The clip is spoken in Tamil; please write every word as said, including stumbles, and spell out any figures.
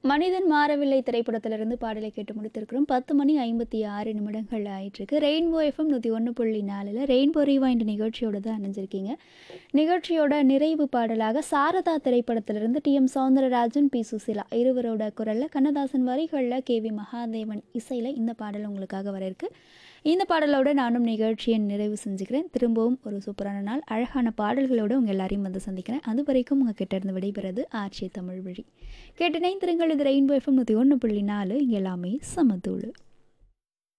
மனிதன் மாறவில்லை திரைப்படத்திலிருந்து பாடலை கேட்டு முடித்திருக்கிறோம். பத்து மணி ஐம்பத்தி ஆறு நிமிடங்கள் ஆயிட்டிருக்கு. ரெயின்போ எஃப்எம் நூற்றி ஒன்று புள்ளி நாலில் ரெயின்போ ரீவைண்ட் நிகழ்ச்சியோட தான் அணிஞ்சிருக்கீங்க. நிகழ்ச்சியோட நிறைவு பாடலாக சாரதா திரைப்படத்திலிருந்து D M Soundararajan, B Susheela இருவரோட குரலில், கண்ணதாசன் வரிகளில், கே வி மகாதேவன் இசையில் இந்த பாடல் உங்களுக்காக வர இருக்கு. இந்த பாடலோட நானும் நிகழ்ச்சியை நிறைவு செஞ்சுக்கிறேன். திரும்பவும் ஒரு சூப்பரான நாள், அழகான பாடல்களோடு உங்கள் எல்லாரையும் வந்து சந்திக்கிறேன். அது வரைக்கும் உங்கள் கிட்ட இருந்து விடைபெறது ஆர்ச்சி தமிழ் வழி. கேட்டு நைந்திரங்கள். இது ரெயின்போ எஃப்எம் நூற்றி ஒன்று புள்ளி நாலு. இங்கே எல்லாமே சமத்தூள்.